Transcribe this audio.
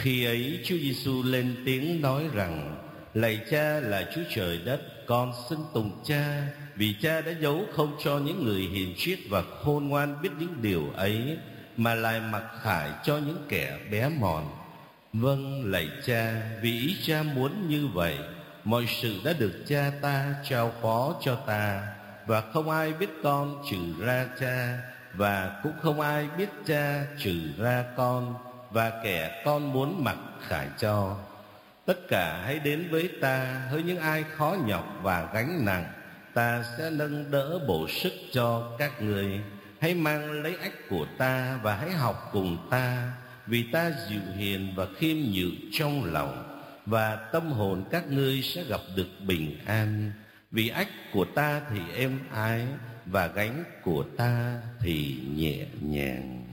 Khi ấy Chúa Giêsu lên tiếng nói rằng: Lạy Cha là Chúa trời đất, con xưng tùng Cha, vì Cha đã giấu không cho những người hiền triết và khôn ngoan biết những điều ấy, mà lại mặc khải cho những kẻ bé mọn. Vâng, lạy Cha, vì ý Cha muốn như vậy. Mọi sự đã được Cha ta trao phó cho ta, và không ai biết con trừ ra Cha, và cũng không ai biết Cha trừ ra con, và kẻ con muốn mặc khải cho. Tất cả hãy đến với ta, hỡi những ai khó nhọc và gánh nặng, ta sẽ nâng đỡ bổ sức cho các người. Hãy mang lấy ách của ta và hãy học cùng ta, vì ta dịu hiền và khiêm nhường trong lòng, và tâm hồn các ngươi sẽ gặp được bình an. Vì ách của ta thì êm ái, và gánh của ta thì nhẹ nhàng.